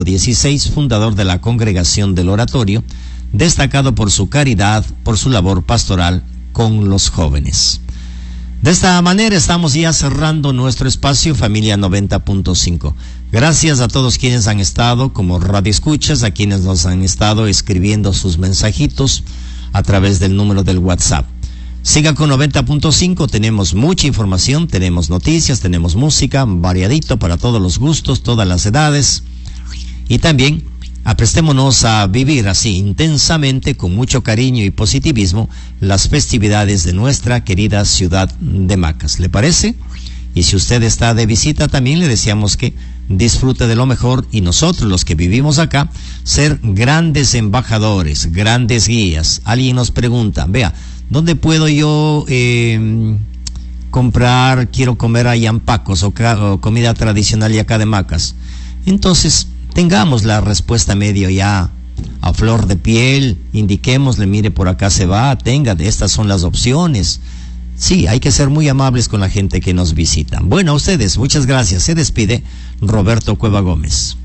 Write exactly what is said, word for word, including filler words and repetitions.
dieciséis, fundador de la Congregación del Oratorio, destacado por su caridad, por su labor pastoral con los jóvenes. De esta manera estamos ya cerrando nuestro espacio Familia noventa punto cinco. Gracias a todos quienes han estado como radioescuchas, a quienes nos han estado escribiendo sus mensajitos a través del número del WhatsApp. Siga con noventa punto cinco, tenemos mucha información, tenemos noticias, tenemos música, variadito para todos los gustos, todas las edades. Y también aprestémonos a vivir así intensamente, con mucho cariño y positivismo, las festividades de nuestra querida ciudad de Macas. ¿Le parece? Y si usted está de visita, también le deseamos que disfrute de lo mejor, y nosotros, los que vivimos acá, ser grandes embajadores, grandes guías. Alguien nos pregunta, vea, ¿dónde puedo yo eh, comprar, quiero comer ayampacos o, o comida tradicional de acá de Macas? Entonces, tengamos la respuesta medio ya a flor de piel, indiquémosle, mire, por acá se va, tenga, estas son las opciones. Sí, hay que ser muy amables con la gente que nos visita. Bueno, a ustedes, muchas gracias. Se despide Roberto Cueva Gómez.